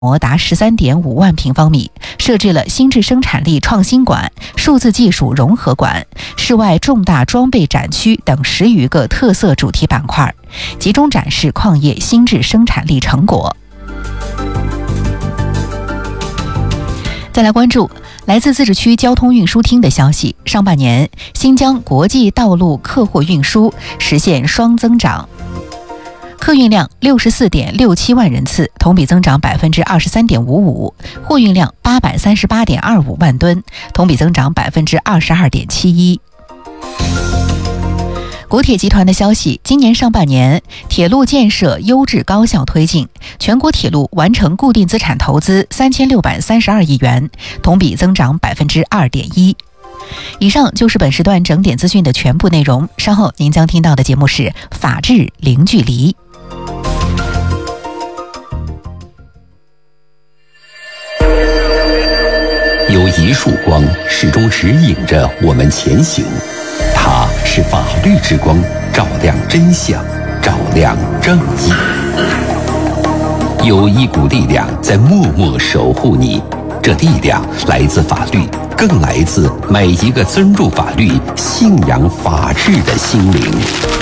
模达13.5万平方米，设置了心智生产力创新馆、数字技术融合馆、室外重大装备展区等10余个特色主题板块，集中展示矿业心智生产力成果。再来关注来自自治区交通运输厅的消息，上半年新疆国际道路客货运输实现双增长，客运量64.67万人次，同比增长23.55%，货运量838.25万吨，同比增长22.71%。国铁集团的消息，今年上半年铁路建设优质高效推进，全国铁路完成固定资产投资3632亿元，同比增长2.1%。以上就是本时段整点资讯的全部内容，稍后您将听到的节目是法治零距离。 有一束光始终指引着我们前行，它是法律之光，照亮真相，照亮正义。有一股力量在默默守护你，这力量来自法律，更来自每一个尊重法律、信仰法治的心灵。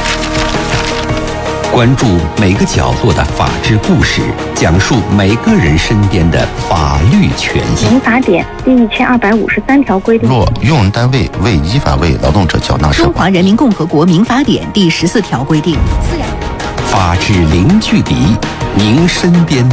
关注每个角落的法治故事，讲述每个人身边的法律权益。 民法典第1253条规定， 若用人单位未依法为劳动者缴纳社保。 中华人民共和国民法典第14条规定， 法治零距离，您身边